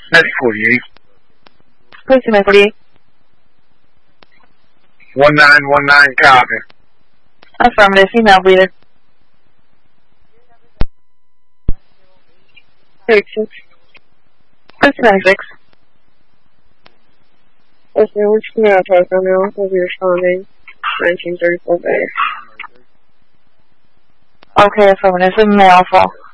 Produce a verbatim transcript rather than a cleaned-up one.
Medic forty-eight. Please to forty-eight. one nine one nine, copy. Affirmative, female breather. thirty-six. Please to ninety-six. Okay, which female talk on now will be responding? nineteen thirty-four Bay. Okay, affirmative, male fall.